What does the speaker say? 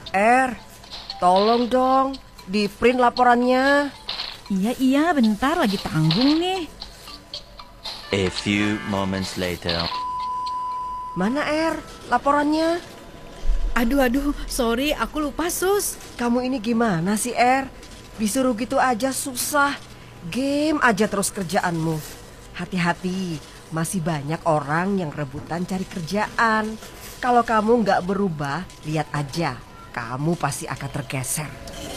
Tolong dong, di print laporannya. Iya, bentar lagi tanggung nih. A few moments later. Mana laporannya? Aduh, sorry, aku lupa, Sus. Kamu ini gimana sih, Disuruh gitu aja susah. Game aja terus kerjaanmu. Hati-hati, masih banyak orang yang rebutan cari kerjaan. Kalau kamu nggak berubah, lihat aja, kamu pasti akan tergeser.